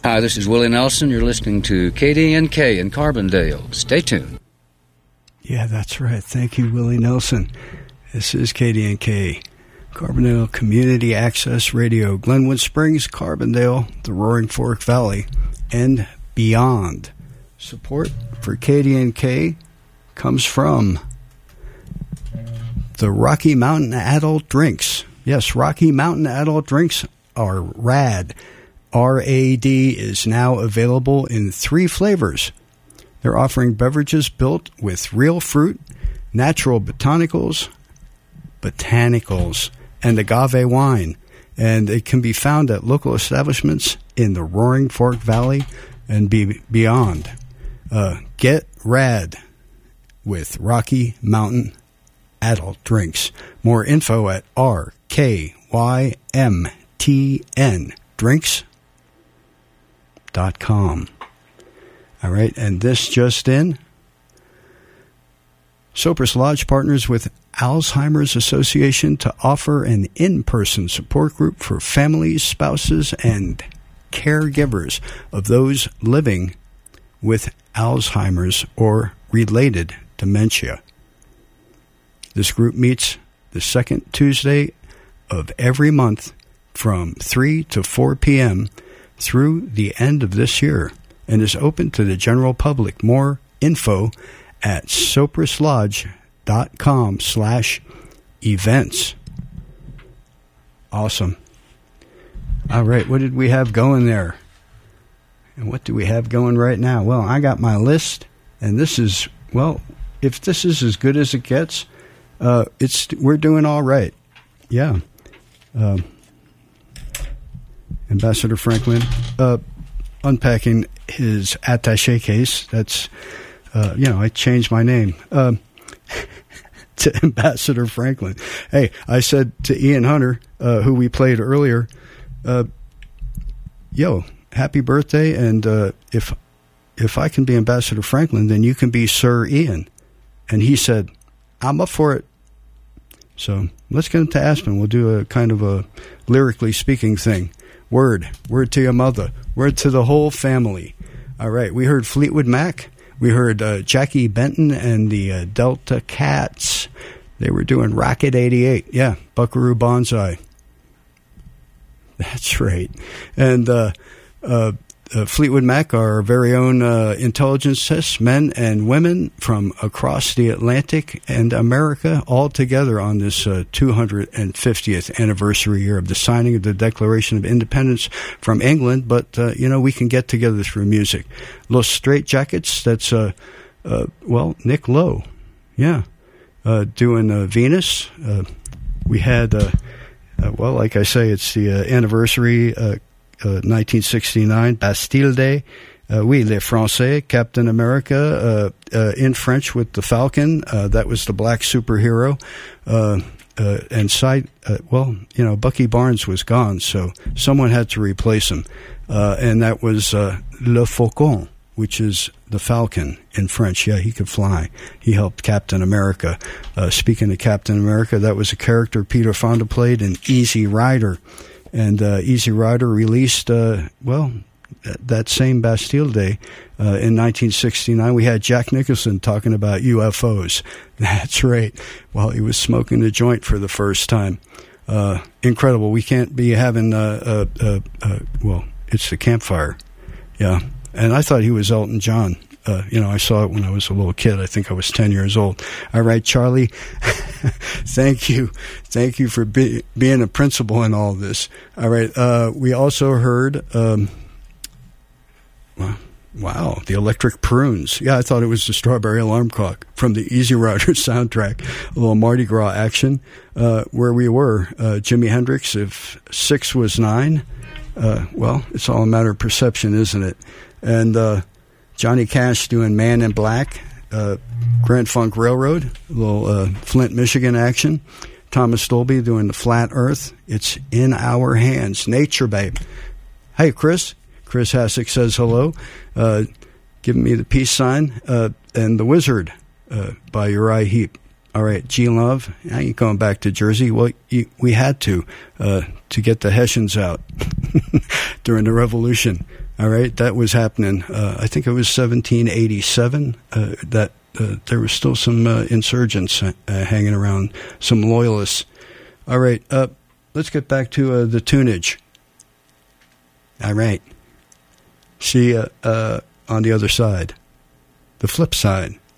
Hi, this is Willie Nelson. You're listening to KDNK in Carbondale. Stay tuned. Yeah, that's right. Thank you, Willie Nelson. This is KDNK, Carbondale Community Access Radio, Glenwood Springs, Carbondale, the Roaring Fork Valley, and beyond. Support for KDNK comes from the Rocky Mountain Adult Drinks. Yes, Rocky Mountain Adult Drinks are rad. RAD is now available in 3 flavors. They're offering beverages built with real fruit, natural botanicals, and agave wine. And it can be found at local establishments in the Roaring Fork Valley and beyond. Get rad with Rocky Mountain Adult Drinks. More info at rkymtndrinks.com. All right, and this just in. Sopris Lodge partners with Alzheimer's Association to offer an in-person support group for families, spouses, and caregivers of those living with Alzheimer's or related dementia. This group meets the second Tuesday of every month from 3 to 4 p.m. through the end of this year and is open to the general public. More info at soprislodge.com/events. Awesome. All right, what did we have going there? And what do we have going right now? Well, I got my list, and this is, well, if this is as good as it gets, we're doing all right. Yeah. Ambassador Franklin unpacking his attaché case. That's, I changed my name to Ambassador Franklin. Hey, I said to Ian Hunter, who we played earlier, happy birthday, and if I can be Ambassador Franklin, then you can be Sir Ian. And he said, I'm up for it. So let's get into Aspen. We'll do a kind of a lyrically speaking thing. Word to your mother, word to the whole family. All right, we heard Fleetwood Mac. We heard Jackie Benton and the Delta Cats. They were doing Rocket 88. Yeah, Buckaroo Banzai. That's right. And Fleetwood Mac, our very own intelligence tests, men and women from across the Atlantic and America, all together on this 250th anniversary year of the signing of the Declaration of Independence from England. But, we can get together through music. Los Straight Jackets, that's, Nick Lowe. Yeah. Doing Venus. We had, like I say, it's the anniversary 1969, Bastille Day. Oui, Les Français, Captain America, in French with the Falcon. That was the black superhero. Bucky Barnes was gone, so someone had to replace him. And that was Le Faucon, which is the Falcon in French. Yeah, he could fly. He helped Captain America. Speaking of Captain America, that was a character Peter Fonda played in Easy Rider. And Easy Rider released, that same Bastille Day in 1969. We had Jack Nicholson talking about UFOs. That's right. While he was smoking a joint for the first time. Incredible. We can't be having, it's the campfire. Yeah. And I thought he was Elton John. I saw it when I was a little kid. I think I was 10 years old. All right, Charlie, thank you. Thank you for being a principal in all this. All right, we also heard, the Electric Prunes. Yeah, I thought it was the Strawberry Alarm Clock from the Easy Rider soundtrack. A little Mardi Gras action. Where we were, Jimi Hendrix, if 6 was 9, it's all a matter of perception, isn't it? And, Johnny Cash doing Man in Black, Grand Funk Railroad, a little Flint, Michigan action. Thomas Dolby doing The Flat Earth. It's in our hands. Nature, babe. Hey, Chris. Chris Hassick says hello, giving me the peace sign. And The Wizard by Uriah Heep. All right, G-Love. I ain't going back to Jersey. Well, we had to get the Hessians out during the Revolution. All right, that was happening. I think it was 1787 that there was still some insurgents hanging around, some loyalists. All right, let's get back to the tunage. All right. See on the other side, the flip side.